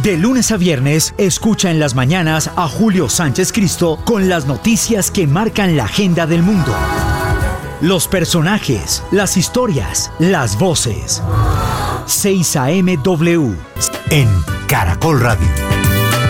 De lunes a viernes, escucha en las mañanas a Julio Sánchez Cristo con las noticias que marcan la agenda del mundo. Los personajes, las historias, las voces. 6 AM W. En Caracol Radio.